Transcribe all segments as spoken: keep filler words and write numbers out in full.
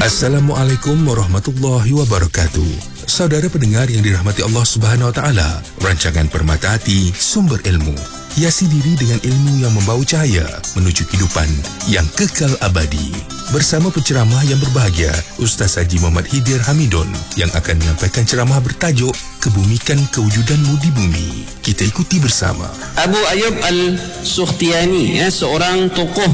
Assalamualaikum warahmatullahi wabarakatuh. Saudara pendengar yang dirahmati Allah Subhanahu Wa Taala, rancangan Permata Hati, sumber ilmu, hiasi diri dengan ilmu yang membawa cahaya menuju kehidupan yang kekal abadi. Bersama penceramah yang berbahagia, Ustaz Haji Muhammad Hidir Hamidun, yang akan menyampaikan ceramah bertajuk Kebumikan Kewujudanmu di Bumi. Kita ikuti bersama. Abu Ayyub Al-Sukhtiyani, ya, seorang tokoh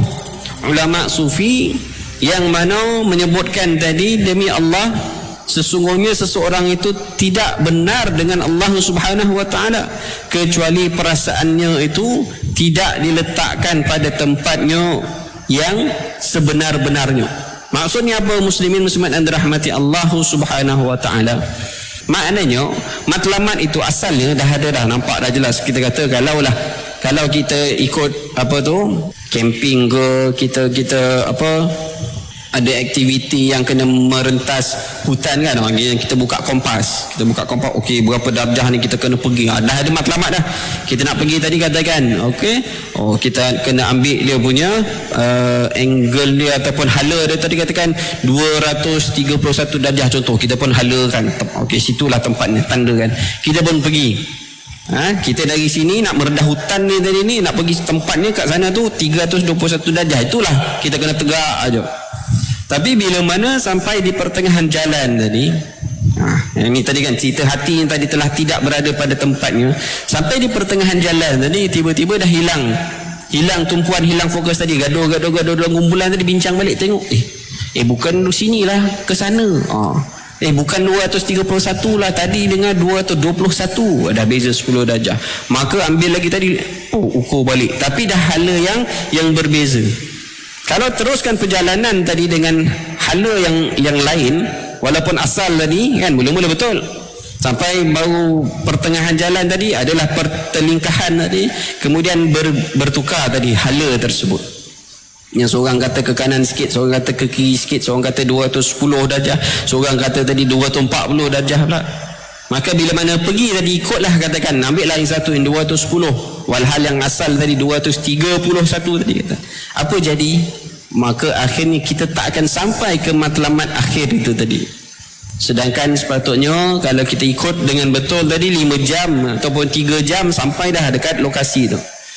ulama sufi yang mana menyebutkan tadi, demi Allah, sesungguhnya seseorang itu tidak benar dengan Allah Subhanahu Wa Taala kecuali perasaannya itu tidak diletakkan pada tempatnya yang sebenar-benarnya. Maksudnya apa, muslimin muslimat yang dirahmati Allah Subhanahu Wa Taala? Maknanya matlamat itu asalnya dah ada dah, nampak dah jelas. Kita kata kalau lah kalau kita ikut apa tu camping ke, kita kita apa ada aktiviti yang kena merentas hutan kan, yang kita buka kompas, kita buka kompas, okey berapa darjah ni kita kena pergi, ha, dah ada matlamat dah. Kita nak pergi tadi katakan, okey, oh kita kena ambil dia punya uh, angle dia ataupun hala dia tadi katakan dua ratus tiga puluh satu darjah contoh, kita pun hala kan, okey situlah tempatnya, tanda kan, kita pun pergi. Ha, kita dari sini nak meredah hutan ni tadi ni, nak pergi tempatnya kat sana tu tiga ratus dua puluh satu darjah, itulah kita kena tegak aja. Tapi bila mana sampai di pertengahan jalan tadi, ha, yang ni tadi kan cerita hati yang tadi telah tidak berada pada tempatnya, sampai di pertengahan jalan tadi tiba-tiba dah hilang hilang tumpuan, hilang fokus tadi, gaduh-gaduh-gaduh dalam kumpulan tadi, bincang balik tengok, eh eh bukan di sinilah, ke sana, ha. Eh bukan dua ratus tiga puluh satu lah, tadi dengan dua ratus dua puluh satu, ada beza sepuluh darjah. Maka ambil lagi tadi, oh ukur balik, tapi dah hala yang yang berbeza. Kalau teruskan perjalanan tadi dengan hala yang yang lain, walaupun asal tadi kan mula-mula betul, sampai baru pertengahan jalan tadi adalah pertelingkahan tadi, kemudian ber, bertukar tadi hala tersebut. Yang seorang kata ke kanan sikit, seorang kata ke kiri sikit, seorang kata dua ratus sepuluh darjah, seorang kata tadi dua ratus empat puluh darjah pula. Maka bila mana pergi tadi, ikutlah katakan, ambil lah yang satu yang dua ratus sepuluh, walhal yang asal tadi dua ratus tiga puluh satu tadi kata. Apa jadi? Maka akhirnya kita tak akan sampai ke matlamat akhir itu tadi. Sedangkan sepatutnya kalau kita ikut dengan betul tadi lima jam ataupun tiga jam sampai dah dekat lokasi tu.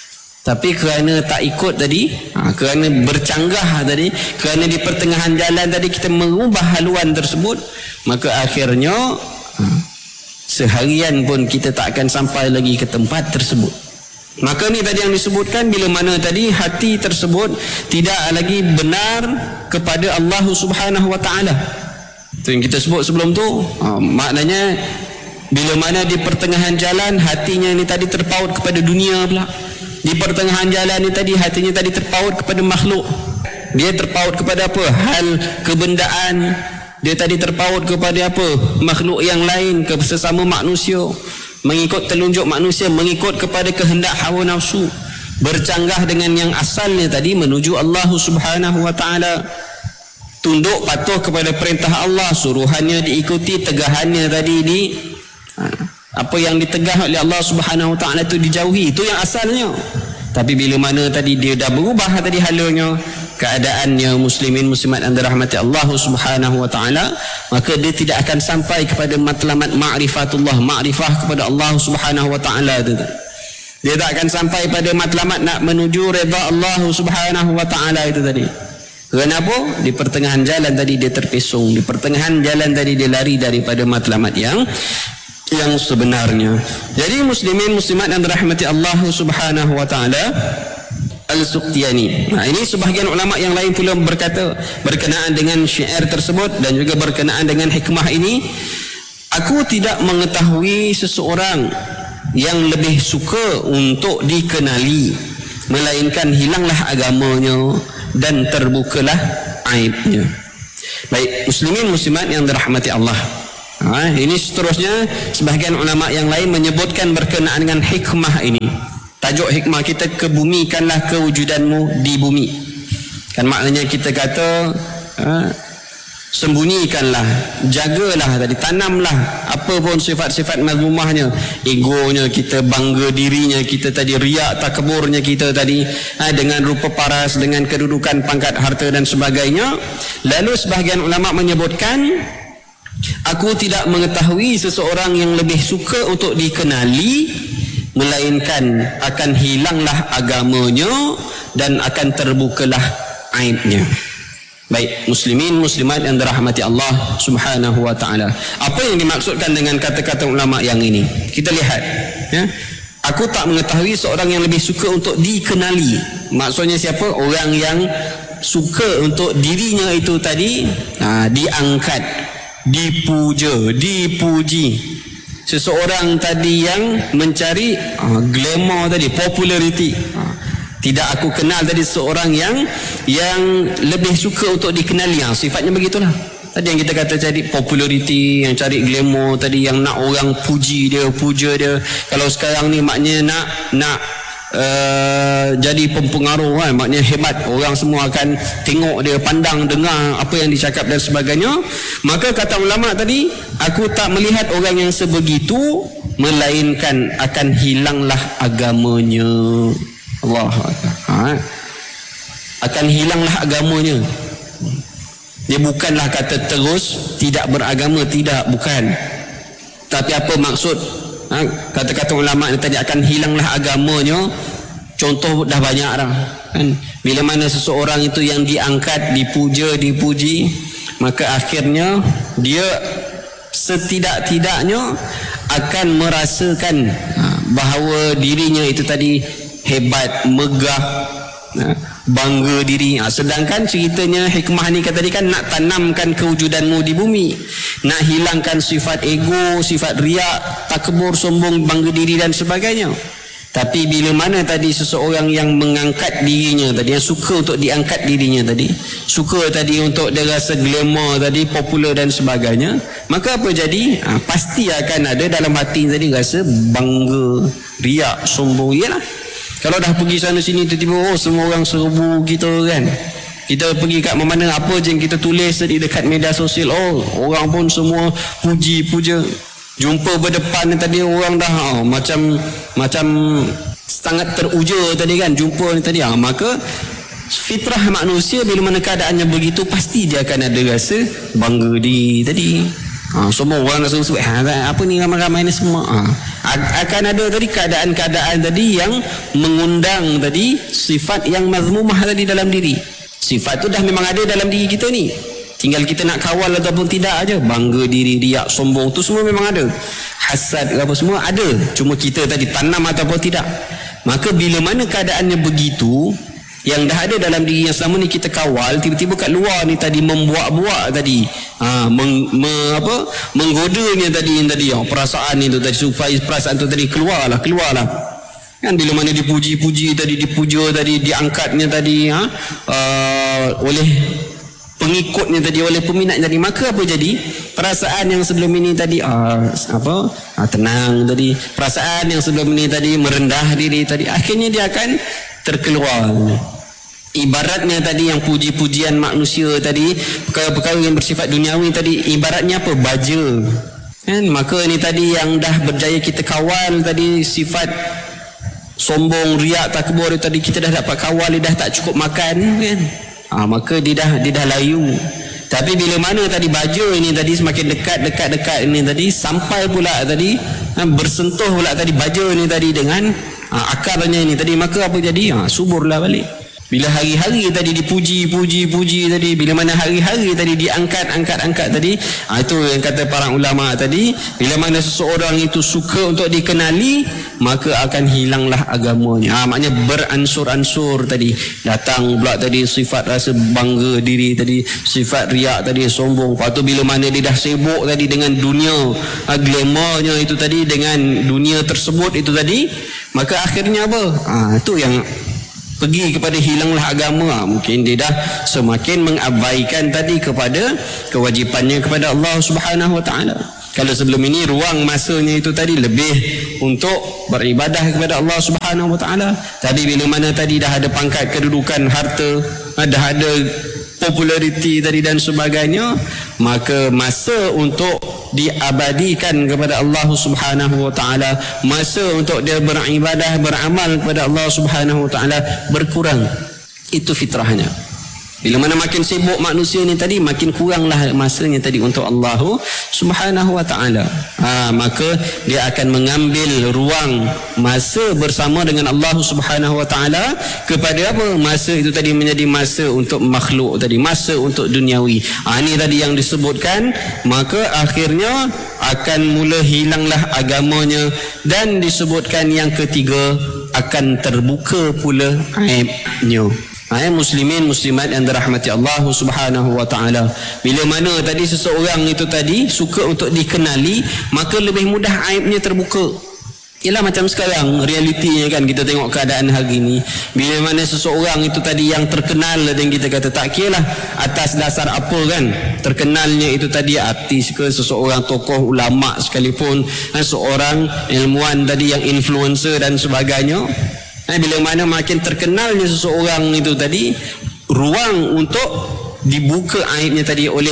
Tapi kerana tak ikut tadi, ha, kerana bercanggah tadi, kerana di pertengahan jalan tadi kita mengubah haluan tersebut, maka akhirnya ha, seharian pun kita tak akan sampai lagi ke tempat tersebut. Maka ni tadi yang disebutkan, bila mana tadi hati tersebut tidak lagi benar kepada Allah Subhanahu Wa Taala. Itu yang kita sebut sebelum tu, ha, maknanya bila mana di pertengahan jalan hatinya ni tadi terpaut kepada dunia pula. Di pertengahan jalan ni tadi hatinya tadi terpaut kepada makhluk. Dia terpaut kepada apa? Hal kebendaan. Dia tadi terpaut kepada apa? Makhluk yang lain, ke sesama manusia, mengikut telunjuk manusia, mengikut kepada kehendak hawa nafsu, bercanggah dengan yang asalnya tadi menuju Allah Subhanahu Wa Taala. Tunduk patuh kepada perintah Allah, suruhannya diikuti, tegahannya tadi di ha, apa yang ditegah oleh Allah Subhanahu Wa Taala itu dijauhi. Itu yang asalnya. Tapi bila mana tadi dia dah berubah tadi halanya, keadaannya, muslimin muslimat yang dirahmati Allah Subhanahu Wa Taala, maka dia tidak akan sampai kepada matlamat ma'rifatullah, ma'rifah kepada Allah Subhanahu Wa Taala itu. Dia tak akan sampai pada matlamat nak menuju redha Allah Subhanahu Wa Taala itu tadi. Kenapa? Di pertengahan jalan tadi dia terpesong, di pertengahan jalan tadi dia lari daripada matlamat yang yang sebenarnya. Jadi muslimin muslimat yang dirahmati Allah Subhanahu Wa Taala, Al-Sukhtiyani. Nah, ini sebahagian ulama yang lain pula berkata berkenaan dengan syair tersebut dan juga berkenaan dengan hikmah ini, aku tidak mengetahui seseorang yang lebih suka untuk dikenali, melainkan hilanglah agamanya dan terbukalah aibnya. Baik, muslimin muslimat yang dirahmati Allah. Ha, ini seterusnya sebahagian ulama yang lain menyebutkan berkenaan dengan hikmah ini. Tajuk hikmah kita, kebumikanlah kewujudanmu di bumi. Kan maknanya kita kata ha, sembunyikanlah, jagalah tadi, tanamlah apa pun sifat-sifat mazmumahnya, egonya kita, bangga dirinya kita tadi, riak takburnya kita tadi, ha, dengan rupa paras, dengan kedudukan, pangkat, harta dan sebagainya. Lalu sebahagian ulama menyebutkan, aku tidak mengetahui seseorang yang lebih suka untuk dikenali, melainkan akan hilanglah agamanya dan akan terbukalah aibnya. Baik, muslimin muslimat yang dirahmati Allah Subhanahu wa taala. Apa yang dimaksudkan dengan kata-kata ulama yang ini? Kita lihat, ya. Aku tak mengetahui seorang yang lebih suka untuk dikenali. Maksudnya siapa? Orang yang suka untuk dirinya itu tadi ha, diangkat, dipuja, dipuji. Seseorang tadi yang mencari ha, glamour tadi, populariti. Ha. Tidak aku kenal tadi seorang yang yang lebih suka untuk dikenali. Ha, sifatnya begitulah. Tadi yang kita kata tadi, populariti, yang cari glamour tadi, yang nak orang puji dia, puja dia. Kalau sekarang ni maknanya nak nak uh, jadi pempengaruh kan, maknanya hebat. Orang semua akan tengok dia, pandang, dengar apa yang dicakap dan sebagainya. Maka kata ulama tadi, aku tak melihat orang yang sebegitu, melainkan akan hilanglah agamanya. Allah ha? Akan hilanglah agamanya. Dia bukanlah kata terus tidak beragama, tidak, bukan. Tapi apa maksud ha? Kata-kata ulama ni tadi, akan hilanglah agamanya. Contoh dah banyak dah kan? Bila mana seseorang itu yang diangkat, dipuja, dipuji, maka akhirnya dia setidak-tidaknya akan merasakan ha, bahawa dirinya itu tadi hebat, megah, bangga diri. Sedangkan ceritanya hikmah ni kata tadi kan nak tanamkan kewujudanmu di bumi, nak hilangkan sifat ego, sifat riak, takbur, sombong, bangga diri dan sebagainya. Tapi bila mana tadi seseorang yang mengangkat dirinya tadi, yang suka untuk diangkat dirinya tadi, suka tadi untuk dia rasa glamour tadi, popular dan sebagainya, maka apa jadi? Ha, pasti akan ada dalam hati tadi rasa bangga, riak, sombong. Iyalah, kalau dah pergi sana sini tiba-tiba oh semua orang serbu kita kan. Kita pergi kat mana, apa je yang kita tulis tadi dekat media sosial, oh orang pun semua puji puja. Jumpa berdepan ni tadi orang dah oh, macam macam sangat teruja tadi kan jumpa ni tadi. Ha, maka fitrah manusia bila mana keadaannya begitu, pasti dia akan ada rasa bangga diri tadi. Ha, semua orang nak sebut ha, apa ni ramai-ramai ni semua. Ha, akan ada tadi keadaan-keadaan tadi yang mengundang tadi sifat yang mazmumah tadi dalam diri. Sifat tu dah memang ada dalam diri kita ni, tinggal kita nak kawal ataupun tidak aja. Bangga diri, riak, sombong tu semua memang ada. Hasad apa semua ada, cuma kita tadi tanam ataupun tidak. Maka bila mana keadaannya begitu, yang dah ada dalam diri yang selama ni kita kawal, tiba-tiba kat luar ni tadi membuat-buat tadi, ha, meng, me, apa, menggodanya tadi yang tadi, oh, perasaan itu tadi, supaya perasaan itu tadi keluarlah, keluarlah. Kan bila mana dipuji-puji tadi, dipuja tadi, diangkatnya tadi, ha, uh, oleh pengikutnya tadi, oleh peminat tadi, maka apa jadi? Perasaan yang sebelum ini tadi uh, apa? Uh, tenang tadi, perasaan yang sebelum ini tadi merendah diri tadi, akhirnya dia akan terkeluar. Ibaratnya tadi yang puji-pujian manusia tadi, perkara-perkara yang bersifat duniawi tadi, ibaratnya apa? Baja. Kan? Maka ini tadi yang dah berjaya kita kawal tadi, sifat sombong, riak, takbur tadi kita dah dapat kawal, dia dah tak cukup makan kan? Ha, maka dia dah dia dah layu. Tapi bila mana tadi baja ini tadi semakin dekat dekat dekat ini tadi, sampai pula tadi ha, bersentuh pula tadi baja ini tadi dengan ha, akarnya ini tadi, maka apa jadi? Ha, suburlah balik. Bila hari-hari tadi dipuji-puji-puji tadi, bila mana hari-hari tadi diangkat-angkat-angkat tadi, ha, itu yang kata para ulama tadi, bila mana seseorang itu suka untuk dikenali, maka akan hilanglah agamanya. Ha, maknanya beransur-ansur tadi, datang pula tadi sifat rasa bangga diri tadi, sifat riak tadi, sombong. Lepas tu bila mana dia dah sibuk tadi dengan dunia, ha, glamournya itu tadi, dengan dunia tersebut itu tadi, maka akhirnya apa? Ha, itu yang pergi kepada hilanglah agama. Mungkin dia dah semakin mengabaikan tadi kepada kewajipannya kepada Allah Subhanahu Wa Taala. Kalau sebelum ini ruang masanya itu tadi lebih untuk beribadah kepada Allah Subhanahu Wa Taala, tapi bila mana tadi dah ada pangkat, kedudukan, harta, dah ada populariti tadi dan sebagainya, maka masa untuk diabadikan kepada Allah Subhanahu wa taala, masa untuk dia beribadah, beramal kepada Allah Subhanahu wa taala berkurang. Itu fitrahnya. Bila mana makin sibuk manusia ni tadi, makin kuranglah masanya tadi untuk Allah Subhanahu wa taala. Ha, maka dia akan mengambil ruang masa bersama dengan Allah Subhanahu wa taala kepada apa? Masa itu tadi menjadi masa untuk makhluk tadi, masa untuk duniawi. Ha, ini tadi yang disebutkan, maka akhirnya akan mula hilanglah agamanya, dan disebutkan yang ketiga akan terbuka pula aibnya. Hai muslimin muslimat yang dirahmati Allah Subhanahu wa taala. Bila mana tadi seseorang itu tadi suka untuk dikenali, maka lebih mudah aibnya terbuka. Ialah macam sekarang realitinya kan, kita tengok keadaan hari ini. Bila mana seseorang itu tadi yang terkenal, dan kita kata tak kira lah atas dasar apa kan, terkenalnya itu tadi artis ke, seseorang tokoh ulama sekalipun, seorang ilmuwan tadi yang influencer dan sebagainya. Nah, bila mana makin terkenalnya seseorang itu tadi, ruang untuk dibuka aibnya tadi oleh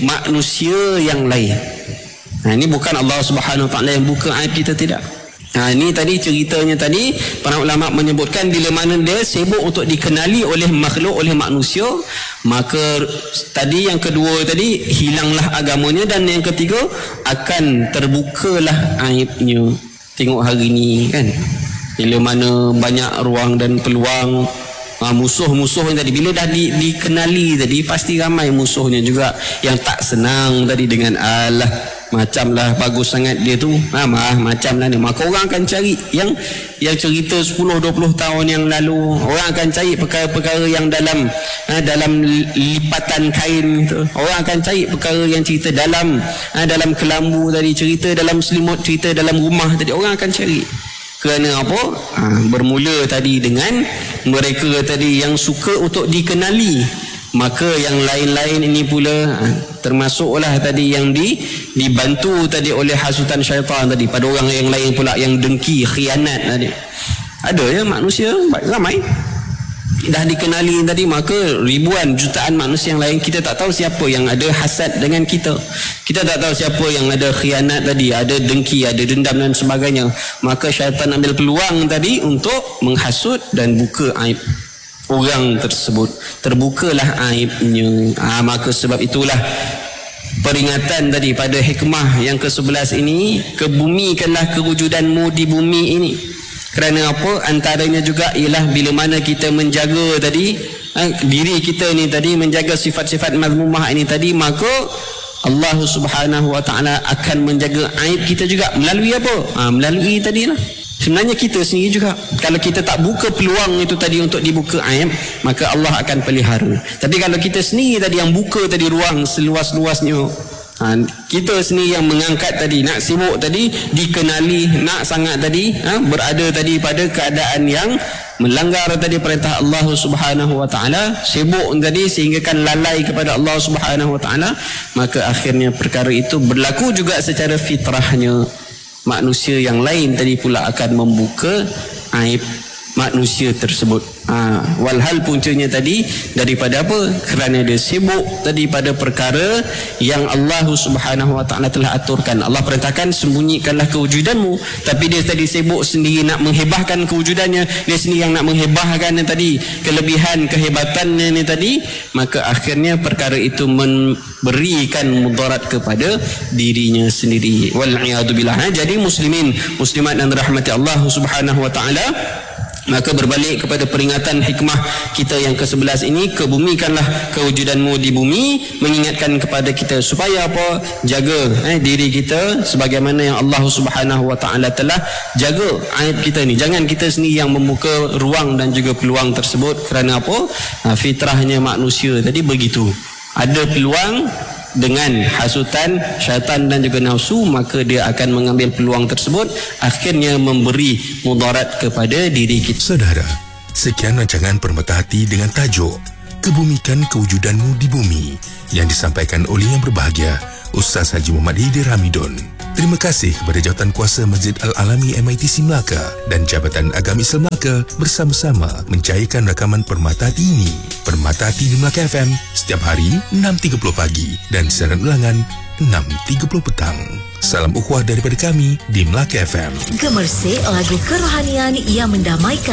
manusia yang lain. Nah, ini bukan Allah Subhanahu wa taala yang buka aib kita, tidak. Nah, ini tadi ceritanya tadi para ulama menyebutkan bila mana dia sibuk untuk dikenali oleh makhluk, oleh manusia, maka tadi yang kedua tadi hilanglah agamanya, dan yang ketiga akan terbukalah aibnya. Tengok hari ini kan, bila mana banyak ruang dan peluang, ha, musuh-musuh tadi bila dah di, dikenali tadi, pasti ramai musuhnya juga yang tak senang tadi dengan Allah. Macam lah bagus sangat dia tu, ha, mah, macam lah ni, maka orang akan cari yang yang cerita sepuluh dua puluh tahun yang lalu. Orang akan cari perkara-perkara yang dalam ha, dalam lipatan kain tu. Orang akan cari perkara yang cerita dalam ha, dalam kelambu tadi, cerita dalam selimut, cerita dalam rumah tadi. Orang akan cari. Kerana apa? Ha, bermula tadi dengan mereka tadi yang suka untuk dikenali. Maka yang lain-lain ini pula ha, termasuklah tadi yang di, dibantu tadi oleh hasutan syaitan tadi pada orang yang lain pula, yang dengki, khianat tadi. Ada ya manusia ramai dah dikenali tadi, maka ribuan jutaan manusia yang lain, kita tak tahu siapa yang ada hasad dengan kita, kita tak tahu siapa yang ada khianat tadi, ada dengki, ada dendam dan sebagainya. Maka syaitan ambil peluang tadi untuk menghasut dan buka aib orang tersebut, terbukalah aibnya. Ha, maka sebab itulah peringatan tadi pada hikmah yang ke sebelas ini, kebumikanlah kewujudanmu di bumi ini. Kerana apa? Antaranya juga ialah bila mana kita menjaga tadi ha, diri kita ni tadi, menjaga sifat-sifat mazmumah ini tadi, maka Allah Subhanahu wa taala akan menjaga aib kita juga. Melalui apa? Ha, melalui tadi lah, sebenarnya kita sendiri juga. Kalau kita tak buka peluang itu tadi untuk dibuka aib, maka Allah akan pelihara. Tapi kalau kita sendiri tadi yang buka tadi ruang seluas-luasnya, ha, kita sendiri yang mengangkat tadi, nak sibuk tadi dikenali, nak sangat tadi ha, berada tadi pada keadaan yang melanggar tadi perintah Allah Subhanahu wa taala, sibuk tadi sehingga kan lalai kepada Allah Subhanahu wa taala, maka akhirnya perkara itu berlaku juga secara fitrahnya. Manusia yang lain tadi pula akan membuka aib manusia tersebut. Ha, walhal puncanya tadi daripada apa? Kerana dia sibuk tadi pada perkara yang Allah Subhanahu wa taala telah aturkan. Allah perintahkan sembunyikanlah kewujudanmu, tapi dia tadi sibuk sendiri nak menghebahkan kewujudannya, dia sendiri yang nak menghebahkan tadi kelebihan kehebatannya ni tadi, maka akhirnya perkara itu memberikan mudarat kepada dirinya sendiri. Wal iyadu billah. Ha, jadi muslimin muslimat yang dirahmati Allah Subhanahu wa taala, maka berbalik kepada peringatan hikmah kita yang ke sebelas ini, kebumikanlah kewujudanmu di bumi, mengingatkan kepada kita supaya apa? Jaga eh, diri kita sebagaimana yang Allah Subhanahu wa taala telah jaga aib kita ni. Jangan kita sendiri yang membuka ruang dan juga peluang tersebut. Kerana apa? Ha, fitrahnya manusia tadi begitu. Ada peluang dengan hasutan syaitan dan juga nafsu, maka dia akan mengambil peluang tersebut, akhirnya memberi mudarat kepada diri kita. Saudara, sekian rancangan Permata Hati dengan tajuk Kebumikan Kewujudanmu di Bumi yang disampaikan oleh yang berbahagia Ustaz Haji Muhammad Hidir Hamidun. Terima kasih kepada Jawatankuasa Masjid Al-Alami M I T C Melaka dan Jabatan Agama Islam Melaka bersama-sama mencairkan rakaman Permata Hati ini. Permata Hati di Melaka F M setiap hari enam tiga puluh pagi dan siaran ulangan enam tiga puluh petang. Salam ukhuwah daripada kami di Melaka F M. Gemersik lagu kerohanian yang mendamaikan